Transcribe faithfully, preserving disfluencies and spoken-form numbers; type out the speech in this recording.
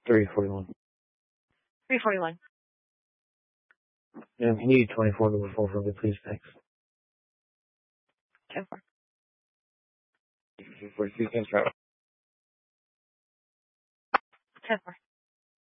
three forty-one. three forty-one. And can you do twenty-four to four for me, please? Thanks. ten four. forty-two, thanks, Rob. ten four.